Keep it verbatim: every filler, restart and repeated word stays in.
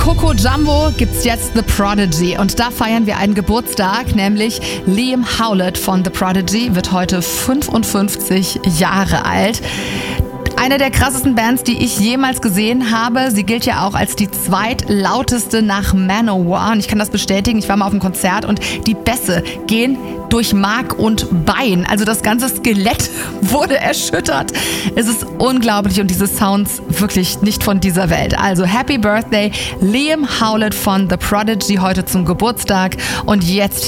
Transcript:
Coco Jumbo gibt's jetzt The Prodigy und da feiern wir einen Geburtstag, nämlich Liam Howlett von The Prodigy wird heute fünfundfünfzig Jahre alt. Eine der krassesten Bands, die ich jemals gesehen habe. Sie gilt ja auch als die zweitlauteste nach Manowar. Und ich kann das bestätigen. Ich war mal auf einem Konzert und die Bässe gehen durch Mark und Bein. Also das ganze Skelett wurde erschüttert. Es ist unglaublich und diese Sounds wirklich nicht von dieser Welt. Also Happy Birthday, Liam Howlett von The Prodigy heute zum Geburtstag. Und jetzt